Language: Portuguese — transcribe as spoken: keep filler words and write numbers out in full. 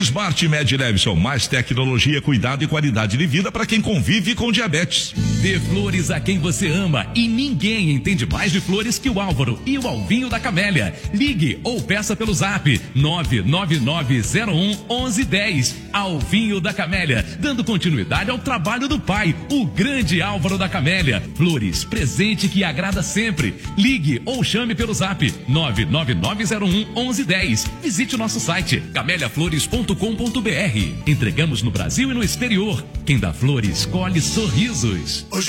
Smart Med Levison, mais tecnologia, cuidado e qualidade de vida para quem convive com diabetes. Dê flores a quem você ama e ninguém entende mais de flores que o Álvaro e o Alvinho da Camélia. Ligue ou peça pelo zap nove nove nove zero um onze dez. Alvinho da Camélia, dando continuidade ao trabalho do pai, o grande Álvaro da Camélia. Flores, presente que agrada sempre. Ligue ou chame pelo zap nove nove nove zero um onze dez. Visite o nosso site camélia flores ponto com ponto br. Entregamos no Brasil e no exterior. Quem dá flores, colhe sorrisos.